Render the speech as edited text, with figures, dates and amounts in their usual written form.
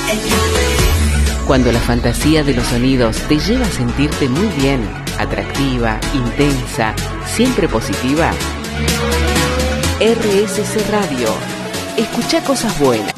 Cuando la fantasía de los sonidos te lleva a sentirte muy bien, atractiva, intensa, siempre positiva. RSC Radio. Escucha cosas buenas.